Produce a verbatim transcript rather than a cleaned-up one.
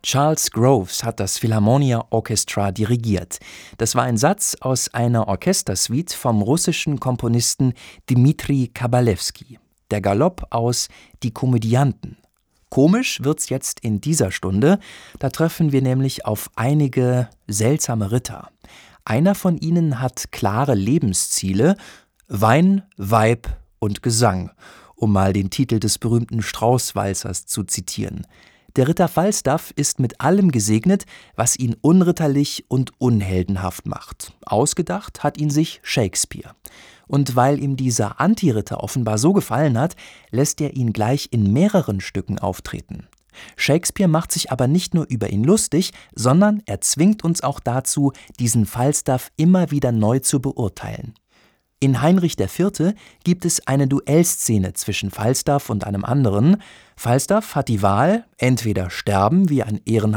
Charles Groves hat das Philharmonia Orchestra dirigiert. Das war ein Satz aus einer Orchestersuite vom russischen Komponisten Dmitri Kabalewski. Der Galopp aus Die Komödianten. Komisch wird's jetzt in dieser Stunde, da treffen wir nämlich auf einige seltsame Ritter. Einer von ihnen hat klare Lebensziele: Wein, Weib und Gesang, um mal den Titel des berühmten Strauß-Walzers zu zitieren. Der Ritter Falstaff ist mit allem gesegnet, was ihn unritterlich und unheldenhaft macht. Ausgedacht hat ihn sich Shakespeare. Und weil ihm dieser Antiritter offenbar so gefallen hat, lässt er ihn gleich in mehreren Stücken auftreten. Shakespeare macht sich aber nicht nur über ihn lustig, sondern er zwingt uns auch dazu, diesen Falstaff immer wieder neu zu beurteilen. In Heinrich der Vierte gibt es eine Duellszene zwischen Falstaff und einem anderen. Falstaff hat die Wahl, entweder sterben wie ein ehrenhafter